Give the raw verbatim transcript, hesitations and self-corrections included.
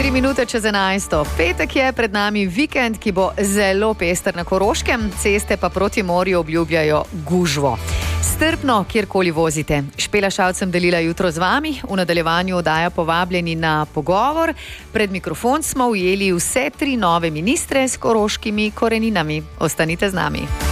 Tri minute čez enajsto. Petek je pred nami, vikend, ki bo zelo pester na Koroškem, ceste pa proti morju obljubljajo gužvo. Strpno, kjerkoli vozite. Špela Šavc sem delila jutro z vami, v nadaljevanju oddaja povabljeni na pogovor. Pred mikrofon smo ujeli vse tri nove ministre s koroškimi koreninami. Ostanite z nami.